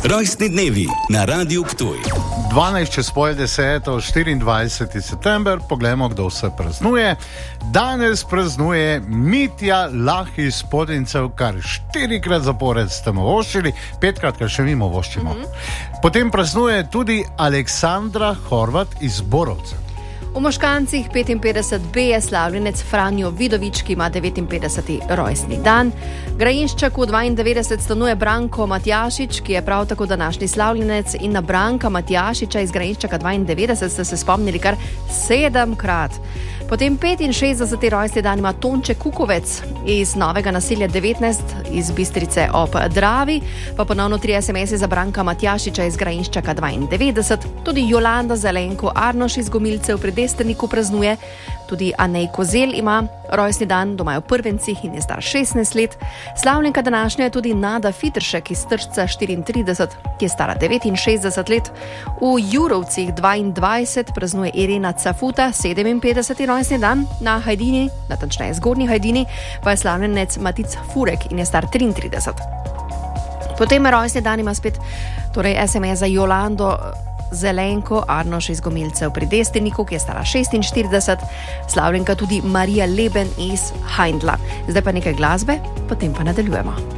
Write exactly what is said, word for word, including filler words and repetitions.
Rojstni dnevi na Radiu Ptuj. dvanajst čez pol deseto, štiriindvajseti september, poglejmo, kdo vse praznuje. Danes praznuje Mitja Lah iz Podincev, kar štirikrat zapored ste mu voščili, petkrat, kar še mimo voščimo. Mm-hmm. Potem praznuje tudi Aleksandra Horvat iz Borovcev. V Moškancih petinpetdeset B je slavljenec Franjo Vidovič, ki ima devetinpetdeseti rojstni dan. V Grajinščaku dvaindevetdeset stanuje Branko Matjašič, ki je prav tako današnji slavljenec, in na Branka Matjašiča iz Grajinščaka dvaindevetdeset ste se spomnili kar sedemkrat. Potem petinšestdeseti rojstni dan ima Tonče Kukovec iz Novega naselja devetnajst iz Bistrice ob Dravi, pa ponovno tri es em ese za Branka Matjašiča iz Grajinščaka dvaindevetdeset. Tudi Jolanda Zelenko Arnoš iz Gomilcev pri Desteniku praznuje. Tudi Anej Kozel ima rojstni dan, doma je v Prvencih in je star šestnajst let. Slavljenka današnja je tudi Nada Fitršek iz Tršca štiriintrideset, ki je stara devetinšestdeset let. V Jurovcih dvaindvajset praznuje Irena Cafuta, sedeminpetdeseti rojstni dan. Na Hajdini, natančneje Zgornji Hajdini, pa je slavljenec Matic Furek in je star triintrideset. Potem rojstni dan ima spet torej es em es za Jolando Zelenko Arnoš iz Gomilcev pri Desteniku, ki je stara šestinštirideset, slavljenka tudi Marija Leben iz Haindla. Zdaj pa nekaj glasbe, potem pa nadaljujemo.